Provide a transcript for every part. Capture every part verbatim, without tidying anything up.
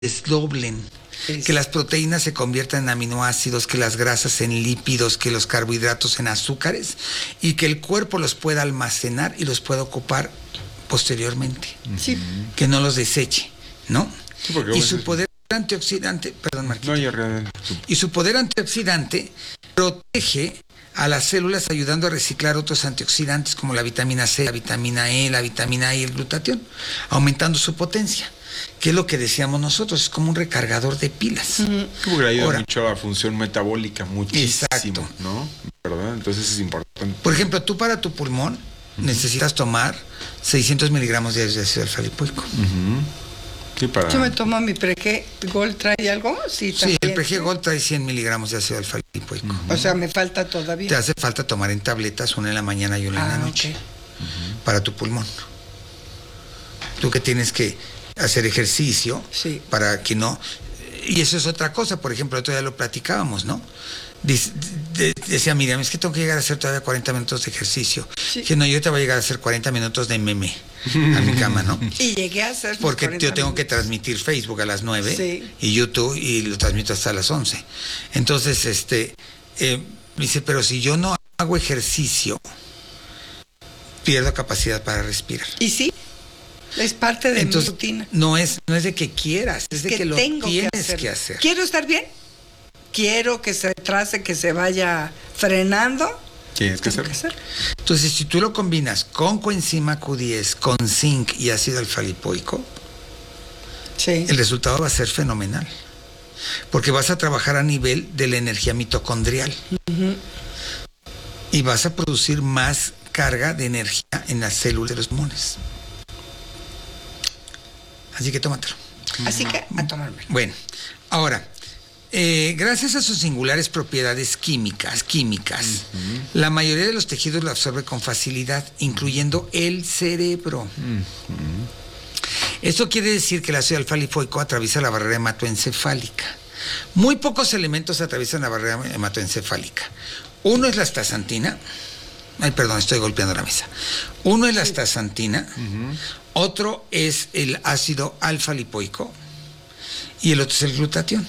desdoblen, es... que las proteínas se conviertan en aminoácidos, que las grasas en lípidos, que los carbohidratos en azúcares, y que el cuerpo los pueda almacenar y los pueda ocupar posteriormente. Sí. Que no los deseche, ¿no? Sí, y su poder antioxidante, perdón, Marquito, no, y su poder antioxidante protege a las células, ayudando a reciclar otros antioxidantes como la vitamina C, la vitamina E, la vitamina I y el glutatión, aumentando su potencia, que es lo que decíamos nosotros, es como un recargador de pilas. Uh-huh. Porque ayuda mucho a la función metabólica, muchísimo, exacto, ¿no? ¿Verdad? Entonces es importante. Por ejemplo, tú para tu pulmón uh-huh. necesitas tomar seiscientos miligramos diarios de ácido alfa-lipoico. Uh-huh. Sí, para... Yo me tomo mi Prege Gold, ¿trae algo? Sí, sí, el Prege Gold trae cien miligramos de ácido alfa-lipoico. Uh-huh. O sea, me falta todavía. Te hace falta tomar en tabletas, una en la mañana y una ah, en la noche, okay. uh-huh. para tu pulmón. Tú que tienes que hacer ejercicio, sí. para que no... Y eso es otra cosa, por ejemplo, otro día lo platicábamos, ¿no? Dice, de, decía Miriam, es que tengo que llegar a hacer todavía cuarenta minutos de ejercicio. Sí. Que no, yo te voy a llegar a hacer cuarenta minutos de meme a mi cama, ¿no? Y llegué a hacer porque yo tengo minutos. que transmitir Facebook a las nueve, sí. y YouTube, y lo transmito hasta las once. Entonces, este, eh, dice, pero si yo no hago ejercicio, pierdo capacidad para respirar. ¿Y sí? Es parte de Entonces, mi rutina. No es, no es de que quieras, es de que, que lo tienes que, que hacer. ¿Quiero estar bien? Quiero que se retrase, que se vaya frenando. Tienes que hacerlo. Entonces, si tú lo combinas con coenzima Q diez, con zinc y ácido alfa-lipoico, sí. el resultado va a ser fenomenal. Porque vas a trabajar a nivel de la energía mitocondrial. Uh-huh. Y vas a producir más carga de energía en las células de los pulmones. Así que tómatelo. Así que a tomarme. Bueno, ahora... Eh, gracias a sus singulares propiedades químicas, químicas, uh-huh. la mayoría de los tejidos lo absorbe con facilidad, incluyendo el cerebro. Uh-huh. Esto quiere decir que el ácido alfa-lipoico atraviesa la barrera hematoencefálica. Muy pocos elementos atraviesan la barrera hematoencefálica. Uno es la astaxantina. Ay, perdón, estoy golpeando la mesa. Uno es la sí. astaxantina, uh-huh. otro es el ácido alfa-lipoico y el otro es el glutatión.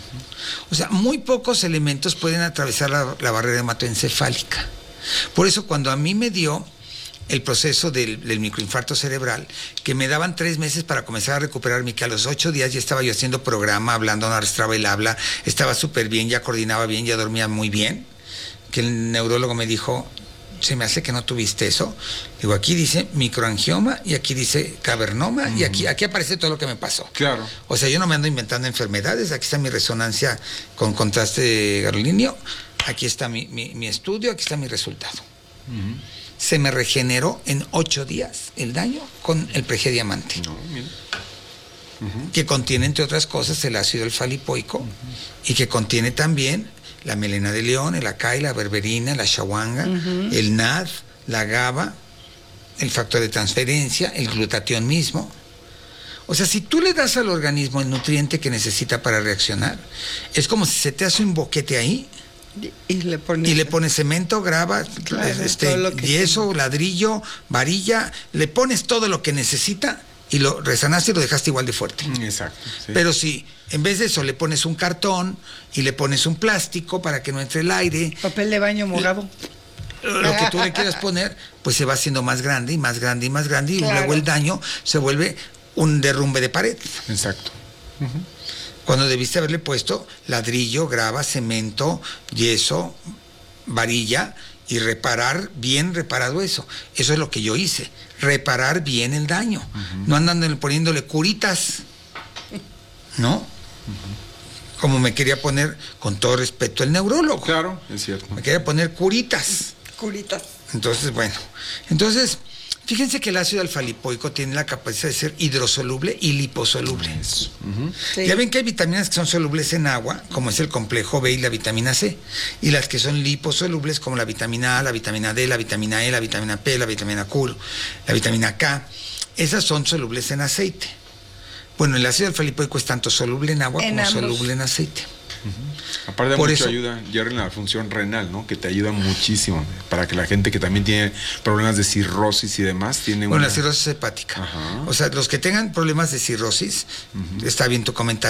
O sea, muy pocos elementos pueden atravesar la, la barrera hematoencefálica. Por eso, cuando a mí me dio el proceso del, del microinfarto cerebral, que me daban tres meses para comenzar a recuperarme, que a los ocho días ya estaba yo haciendo programa, hablando, no arrastraba el habla, estaba súper bien, ya coordinaba bien, ya dormía muy bien, que el neurólogo me dijo, se me hace que no tuviste eso. Digo, aquí dice microangioma y aquí dice cavernoma, uh-huh. y aquí, aquí aparece todo lo que me pasó. Claro. O sea, yo no me ando inventando enfermedades, aquí está mi resonancia con contraste gadolinio, aquí está mi, mi, mi estudio, aquí está mi resultado. Uh-huh. Se me regeneró en ocho días el daño con el Prege Diamante. No, mira. Uh-huh. Que contiene, entre otras cosas, el ácido alfa-lipoico, uh-huh. y que contiene también la melena de león, el acai, la berberina, la shawanga, uh-huh. el N A D, la GABA, el factor de transferencia, el glutatión mismo. O sea, si tú le das al organismo el nutriente que necesita para reaccionar, es como si se te hace un boquete ahí y, y, le, pones, y le pones cemento, grava, claro, este, yeso, tiene. ladrillo, varilla, le pones todo lo que necesita y lo resanaste y lo dejaste igual de fuerte. Exacto. Sí. Pero si en vez de eso le pones un cartón y le pones un plástico para que no entre el aire, papel de baño morado, lo que tú le quieras poner, pues se va haciendo más grande y más grande y más grande, y claro. luego el daño se vuelve un derrumbe de pared. Exacto. Uh-huh. Cuando debiste haberle puesto ladrillo, grava, cemento, yeso, varilla, y reparar bien reparado eso. Eso es lo que yo hice, reparar bien el daño. Uh-huh. No andando poniéndole curitas, ¿no? Uh-huh. Como me quería poner, con todo respeto, el neurólogo. Claro, es cierto. Me quería poner curitas. Curitas. Entonces, bueno, entonces, fíjense que el ácido alfa-lipoico tiene la capacidad de ser hidrosoluble y liposoluble. Uh-huh. Sí. Ya ven que hay vitaminas que son solubles en agua, como es el complejo B y la vitamina C, y las que son liposolubles, como la vitamina A, la vitamina D, la vitamina E, la vitamina P, la vitamina Q, la vitamina K, esas son solubles en aceite. Bueno, el ácido alfa-lipoico es tanto soluble en agua en como ambos. Soluble en aceite. Uh-huh. Aparte de Por mucho eso, ayuda, Jerry, en la función renal, ¿no? Que te ayuda muchísimo para que la gente que también tiene problemas de cirrosis y demás tiene Bueno, una... la cirrosis hepática. Ajá. O sea, los que tengan problemas de cirrosis, uh-huh. está bien tu comentario.